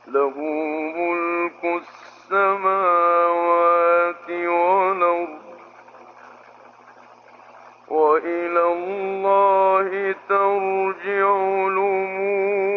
له ملك السماوات والأرض وإلى الله ترجع الأمور.